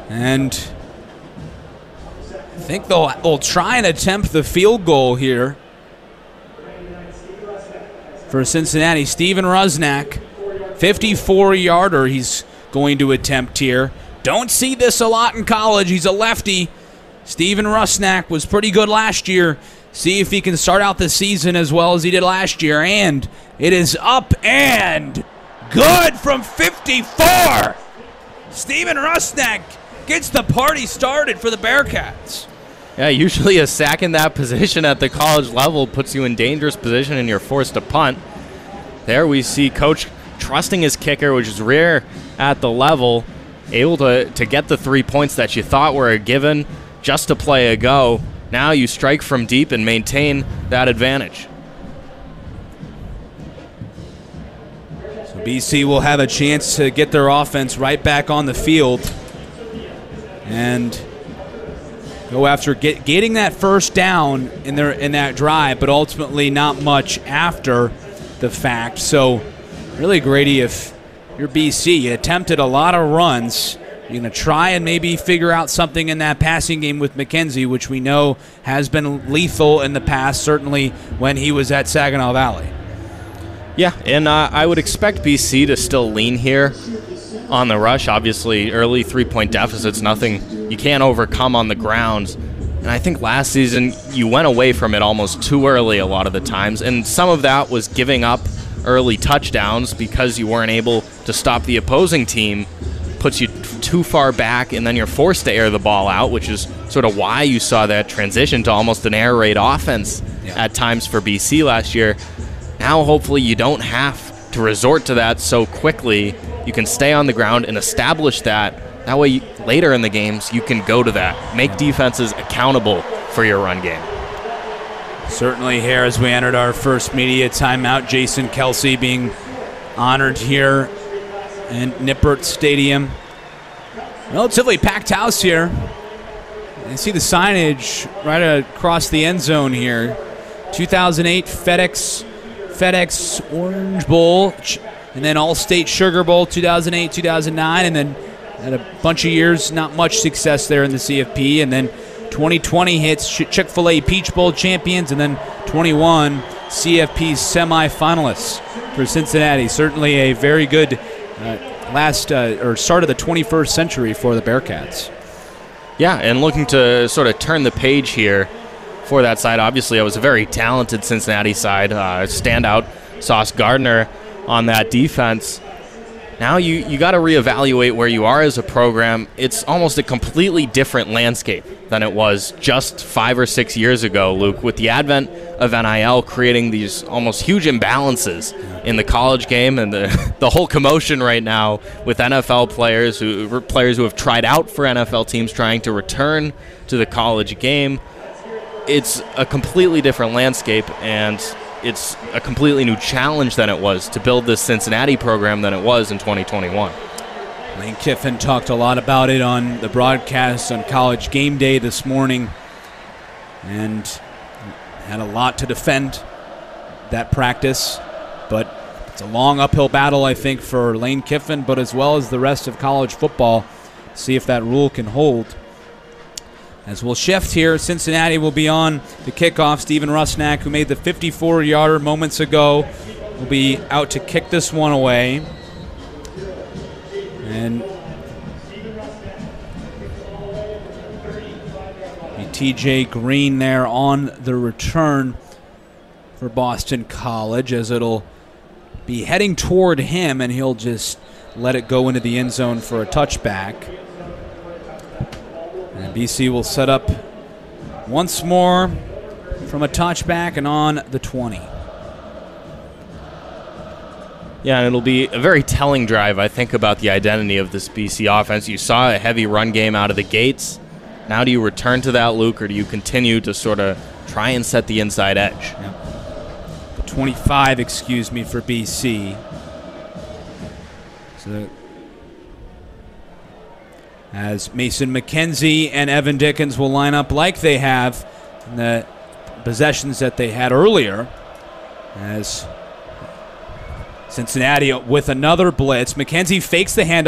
And I think they'll try and attempt the field goal here for Cincinnati. Steven Rusnak, 54-yarder he's going to attempt here. Don't see this a lot in college. He's a lefty. Steven Rusnak was pretty good last year. See if he can start out the season as well as he did last year. And it is up and good from 54. Steven Rusnak gets the party started for the Bearcats. Yeah, usually a sack in that position at the college level puts you in dangerous position and you're forced to punt. There we see Coach trusting his kicker, which is rare at the level, able to get the 3 points that you thought were a given just to play a go. Now you strike from deep and maintain that advantage. So BC will have a chance to get their offense right back on the field and go after getting that first down in that drive, but ultimately not much after the fact. So really, Grady, if you're BC, you attempted a lot of runs. You're going to try and maybe figure out something in that passing game with McKenzie, which we know has been lethal in the past, certainly when he was at Saginaw Valley. Yeah, and I would expect BC to still lean here on the rush. Obviously, early 3-point deficits, nothing you can't overcome on the ground. And I think last season you went away from it almost too early a lot of the times, and some of that was giving up early touchdowns because you weren't able to stop the opposing team. Puts you too far back, and then you're forced to air the ball out, which is sort of why you saw that transition to almost an air raid offense at times for BC last year. Now, hopefully, you don't have to resort to that so quickly. You can stay on the ground and establish that. That way, later in the games, you can go to that. Make defenses accountable for your run game. Certainly here as we entered our first media timeout, Jason Kelsey being honored here in Nippert Stadium. Relatively packed house here. You see the signage right across the end zone here. 2008 FedEx Orange Bowl, and then All-State Sugar Bowl 2008, 2009, and then had a bunch of years, not much success there in the CFP, and then 2020 hits Chick-fil-A Peach Bowl champions, and then 21 CFP semifinalists for Cincinnati. Certainly a very good start of the 21st century for the Bearcats. Yeah, and looking to sort of turn the page here for that side. Obviously, it was a very talented Cincinnati side. Standout Sauce Gardner on that defense. Now you got to reevaluate where you are as a program. It's almost a completely different landscape than it was just 5 or 6 years ago, Luke, with the advent of NIL creating these almost huge imbalances in the college game and the whole commotion right now with NFL players who have tried out for NFL teams trying to return to the college game. It's a completely different landscape, and it's a completely new challenge than it was to build this Cincinnati program than it was in 2021. Lane Kiffin talked a lot about it on the broadcast on College Game Day this morning and had a lot to defend that practice, but it's a long uphill battle, I think, for Lane Kiffin, but as well as the rest of college football. See if that rule can hold. As we'll shift here, Cincinnati will be on the kickoff. Steven Rusnak, who made the 54-yarder moments ago, will be out to kick this one away. And TJ Green there on the return for Boston College, as it'll be heading toward him, and he'll just let it go into the end zone for a touchback. And BC will set up once more from a touchback and on the 20. Yeah, and it'll be a very telling drive, I think, about the identity of this BC offense. You saw a heavy run game out of the gates. Now do you return to that, Luke, or do you continue to sort of try and set the inside edge? Yep. The 25, for BC. So as Mason McKenzie and Evan Dickens will line up like they have in the possessions that they had earlier, as Cincinnati with another blitz. McKenzie fakes the handoff.